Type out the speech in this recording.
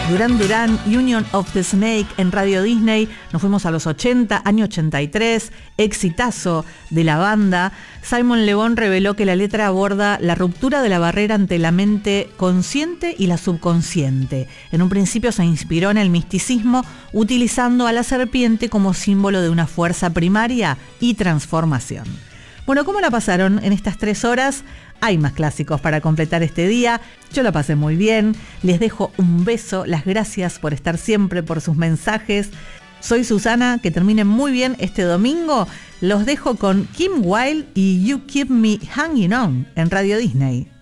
Duran Duran, Union of the Snake en Radio Disney. Nos fuimos a los 80, año 83, exitazo de la banda. Simon Le Bon reveló que la letra aborda la ruptura de la barrera entre la mente consciente y la subconsciente. En un principio se inspiró en el misticismo, utilizando a la serpiente como símbolo de una fuerza primaria y transformación. Bueno, ¿cómo la pasaron en estas 3 horas? Hay más clásicos para completar este día. Yo la pasé muy bien. Les dejo un beso. Las gracias por estar siempre, por sus mensajes. Soy Susana. Que terminen muy bien este domingo. Los dejo con Kim Wilde y You Keep Me Hanging On en Radio Disney.